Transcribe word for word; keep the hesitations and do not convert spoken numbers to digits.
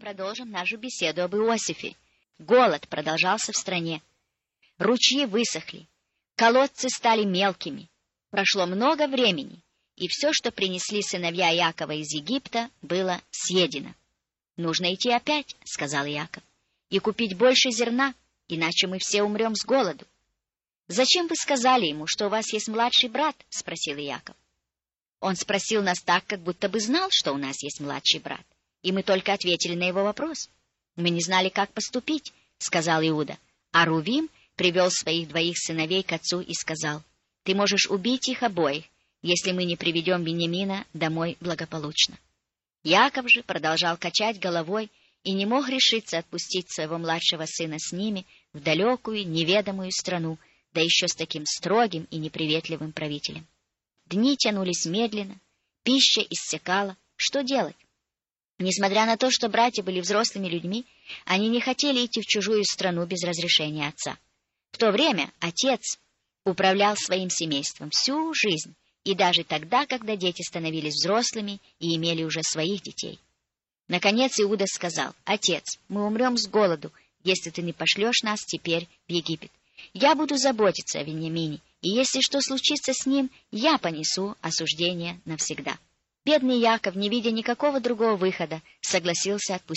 продолжим нашу беседу об Иосифе. Голод продолжался в стране. Ручьи высохли, колодцы стали мелкими. Прошло много времени, и все, что принесли сыновья Иакова из Египта, было съедено. «Нужно идти опять», — сказал Иаков, — «и купить больше зерна, иначе мы все умрем с голоду». «Зачем вы сказали ему, что у вас есть младший брат?» — спросил Иаков. Он спросил нас так, как будто бы знал, что у нас есть младший брат, и мы только ответили на его вопрос. «Мы не знали, как поступить», — сказал Иуда. А Рувим привел своих двоих сыновей к отцу и сказал: «Ты можешь убить их обоих, если мы не приведем Вениамина домой благополучно». Иаков же продолжал качать головой и не мог решиться отпустить своего младшего сына с ними в далекую, неведомую страну, да еще с таким строгим и неприветливым правителем. Дни тянулись медленно, пища иссякала. Что делать? Несмотря на то, что братья были взрослыми людьми, они не хотели идти в чужую страну без разрешения отца. В то время отец управлял своим семейством всю жизнь, и даже тогда, когда дети становились взрослыми и имели уже своих детей. Наконец Иуда сказал: «Отец, мы умрем с голоду, если ты не пошлешь нас теперь в Египет. Я буду заботиться о Вениамине, и если что случится с ним, я понесу осуждение навсегда». Бедный Иаков, не видя никакого другого выхода, согласился отпустить